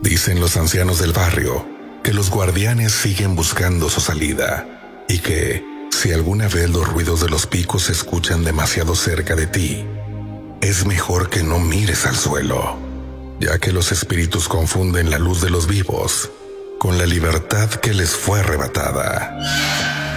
Dicen los ancianos del barrio que los guardianes siguen buscando su salida y que, si alguna vez los ruidos de los picos se escuchan demasiado cerca de ti, es mejor que no mires al suelo, ya que los espíritus confunden la luz de los vivos con la libertad que les fue arrebatada.